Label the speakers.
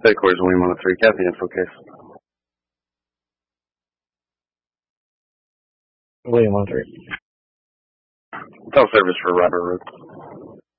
Speaker 1: Headquarters, William 103, Cap the info case.
Speaker 2: William 103.
Speaker 1: Tell service for Robert Road.